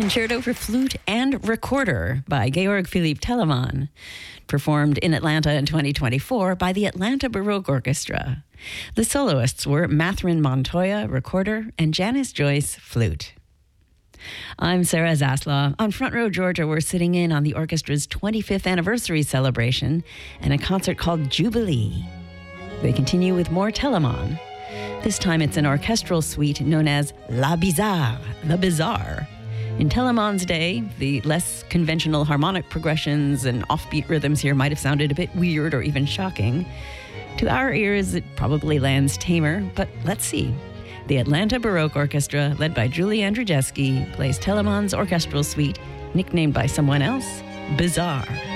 Concerto for Flute and Recorder by Georg Philipp Telemann, performed in Atlanta in 2024 by the Atlanta Baroque Orchestra. The soloists were Mathrin Montoya, recorder, and Janice Joyce, flute. I'm Sarah Zaslaw. On Front Row Georgia, we're sitting in on the orchestra's 25th anniversary celebration and a concert called Jubilee. They continue with more Telemann. This time it's an orchestral suite known as La Bizarre, the Bizarre. In Telemann's day, the less conventional harmonic progressions and offbeat rhythms here might have sounded a bit weird or even shocking. To our ears, it probably lands tamer, but let's see. The Atlanta Baroque Orchestra, led by Julie Andrzejewski, plays Telemann's orchestral suite, nicknamed by someone else, Bizarre.